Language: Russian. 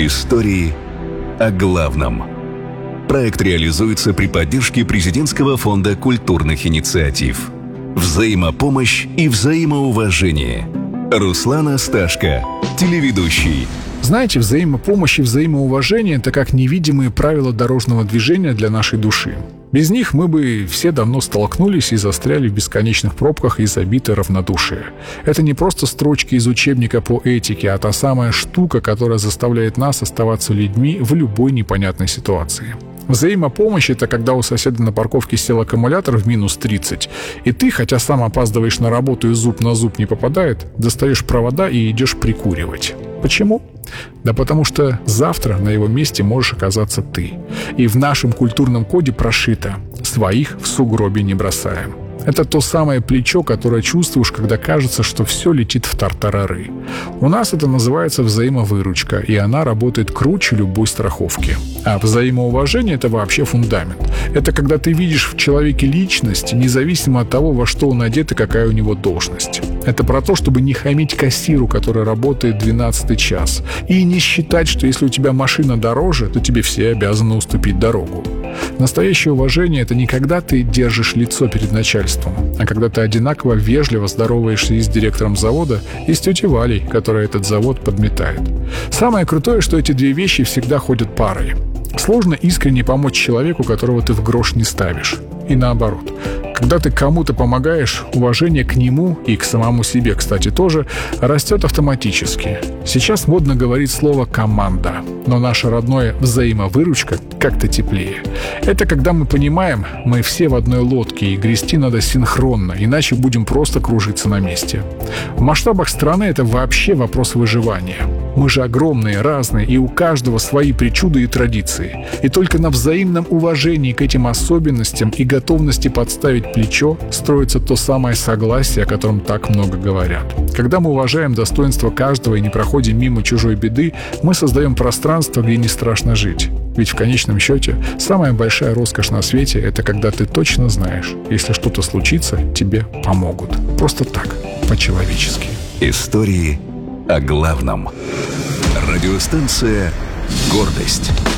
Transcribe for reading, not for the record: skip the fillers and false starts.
Истории о главном. Проект реализуется при поддержке Президентского фонда культурных инициатив. Взаимопомощь и взаимоуважение. Руслан Асташко, телеведущий. Знаете, взаимопомощь и взаимоуважение – это как невидимые правила дорожного движения для нашей души. Без них мы бы все давно столкнулись и застряли в бесконечных пробках из-за битой равнодушия. Это не просто строчки из учебника по этике, а та самая штука, которая заставляет нас оставаться людьми в любой непонятной ситуации. Взаимопомощь – это когда у соседа на парковке сел аккумулятор в минус 30, и ты, хотя сам опаздываешь на работу и зуб на зуб не попадает, достаешь провода и идешь прикуривать. Почему? Да потому что завтра на его месте можешь оказаться ты. И в нашем культурном коде прошито «своих в сугробе не бросаем». Это то самое плечо, которое чувствуешь, когда кажется, что все летит в тартарары. У нас это называется взаимовыручка, и она работает круче любой страховки. А взаимоуважение – это вообще фундамент. Это когда ты видишь в человеке личность, независимо от того, во что он одет и какая у него должность. Это про то, чтобы не хамить кассиру, который работает 12-й час, и не считать, что если у тебя машина дороже, то тебе все обязаны уступить дорогу. Настоящее уважение – это не когда ты держишь лицо перед начальством, а когда ты одинаково вежливо здороваешься и с директором завода, и с тетей Валей, которая этот завод подметает. Самое крутое, что эти две вещи всегда ходят парой. Сложно искренне помочь человеку, которого ты в грош не ставишь. И наоборот. Когда ты кому-то помогаешь, уважение к нему и к самому себе, кстати, тоже растет автоматически. Сейчас модно говорить слово «команда», но наше родное «взаимовыручка» как-то теплее. Это когда мы понимаем, мы все в одной лодке, и грести надо синхронно, иначе будем просто кружиться на месте. В масштабах страны это вообще вопрос выживания. Мы же огромные, разные, и у каждого свои причуды и традиции. И только на взаимном уважении к этим особенностям и готовности подставить плечо строится то самое согласие, о котором так много говорят. Когда мы уважаем достоинство каждого и не проходим мимо чужой беды, мы создаем пространство, где не страшно жить. Ведь в конечном счете самая большая роскошь на свете – это когда ты точно знаешь, если что-то случится, тебе помогут. Просто так, по-человечески. Истории о главном. Радиостанция «Гордость».